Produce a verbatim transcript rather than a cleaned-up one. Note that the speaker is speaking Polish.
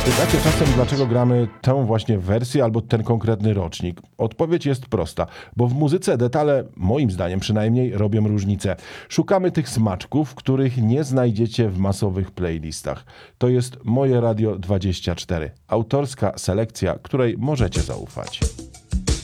Pytacie czasem, dlaczego gramy tę właśnie wersję albo ten konkretny rocznik. Odpowiedź jest prosta, bo w muzyce detale, moim zdaniem przynajmniej, robią różnicę. Szukamy tych smaczków, których nie znajdziecie w masowych playlistach. To jest Moje Radio dwadzieścia cztery. Autorska selekcja, której możecie zaufać.